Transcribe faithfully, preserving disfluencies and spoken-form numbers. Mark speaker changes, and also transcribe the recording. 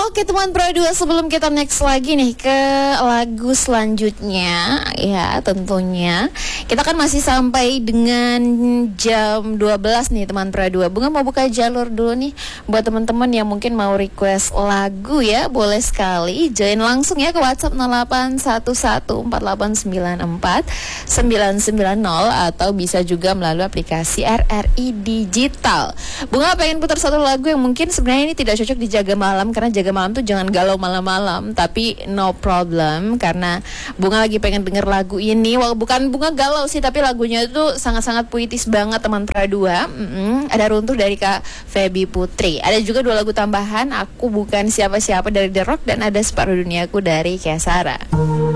Speaker 1: Oke teman Pro dua, sebelum kita next lagi nih ke lagu selanjutnya, ya tentunya kita kan masih sampai dengan jam dua belas nih teman Pro dua. Bunga mau buka jalur dulu nih buat teman-teman yang mungkin mau request lagu ya. Boleh sekali join langsung ya ke WhatsApp nol delapan satu satu empat delapan sembilan empat sembilan sembilan nol atau bisa juga melalui aplikasi R R I Digital. Bunga pengen putar satu lagu yang mungkin sebenarnya ini tidak cocok dijaga malam, karena jaga malam tuh jangan galau malam-malam, tapi no problem karena Bunga lagi pengen denger lagu ini. Wah, bukan Bunga galau sih, tapi lagunya itu sangat-sangat puitis banget teman Pra dua. Mm-mm. Ada Runtuh dari Kak Feby Putri. Ada juga dua lagu tambahan, Aku Bukan Siapa-Siapa dari The Rock dan ada Separuh Duniaku dari Kesara.